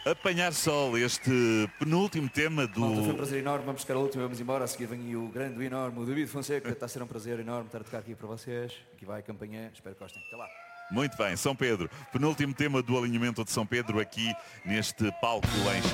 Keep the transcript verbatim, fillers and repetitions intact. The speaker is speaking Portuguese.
Apanhar Sol, este penúltimo tema do... Malta, foi um prazer enorme, vamos buscar a última, vamos embora. A seguir vem o grande, o enorme, o David Fonseca. Está a ser um prazer enorme estar a tocar aqui para vocês. Aqui vai a campanha, espero que gostem. Até lá. Muito bem, São Pedro, penúltimo tema do alinhamento de São Pedro aqui neste palco em